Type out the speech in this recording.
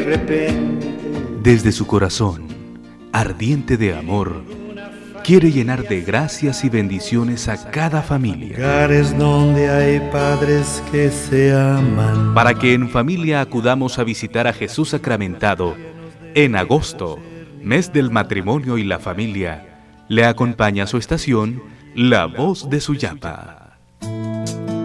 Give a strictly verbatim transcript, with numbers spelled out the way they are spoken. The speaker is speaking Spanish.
repente. Desde su corazón, ardiente de amor, quiere llenar de gracias y bendiciones a cada familia. Lugares donde hay padres que se aman. Para que en familia acudamos a visitar a Jesús sacramentado, en agosto, mes del matrimonio y la familia, le acompaña a su estación La Voz de Suyapa.